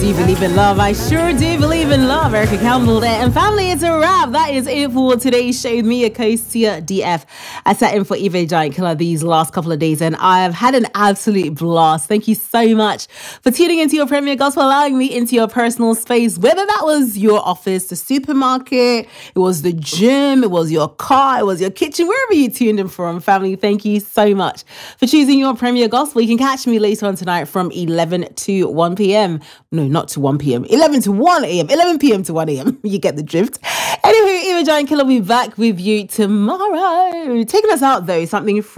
do believe in love. I sure do believe in love. Erica Campbell there. And family, it's a wrap. That is it for today's show. Me, a Tia DF. I sat in for Eva Giant Killer these last couple of days and I have had an absolute blast. Thank you so much for tuning into your Premier Gospel, allowing me into your personal space, whether that was your office, the supermarket, it was the gym, it was your car, it was your kitchen, wherever you tuned in from. Family, thank you so much for choosing your Premier Gospel. You can catch me later on tonight from 11 to 1 p.m. No, not to 1 p.m. 11 to 1 a.m. 11 p.m. to 1 a.m. You get the drift. Anyway, Eva Giant Killer will be back with you tomorrow. Taking us out though, something from